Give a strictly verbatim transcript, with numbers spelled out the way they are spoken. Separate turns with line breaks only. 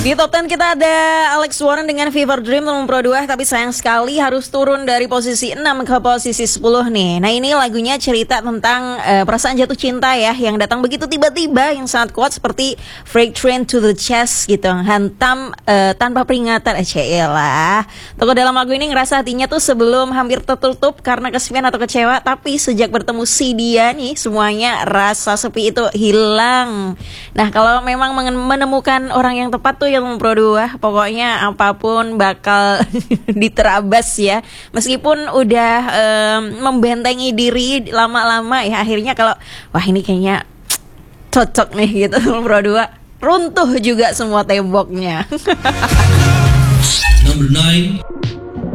Di top sepuluh kita ada Alex Warren dengan Fever Dream nomor Pro dua, tapi sayang sekali harus turun dari posisi enam ke posisi sepuluh nih. Nah, ini lagunya cerita tentang uh, perasaan jatuh cinta ya, yang datang begitu tiba-tiba, yang sangat kuat seperti freight train to the chest gitu, hantam uh, tanpa peringatan. Eh, lah. Tokoh dalam lagu ini ngerasa hatinya tuh sebelum hampir tertutup karena kesepian atau kecewa, tapi sejak bertemu si dia nih, semuanya rasa sepi itu hilang. Nah, kalau memang menemukan orang yang tepat tuh yang Pro dua, pokoknya apapun bakal diterabas ya. Meskipun udah um, membentengi diri lama-lama ya, akhirnya kalau wah ini kayaknya cocok nih gitu Pro dua, runtuh juga semua temboknya.
Number nine.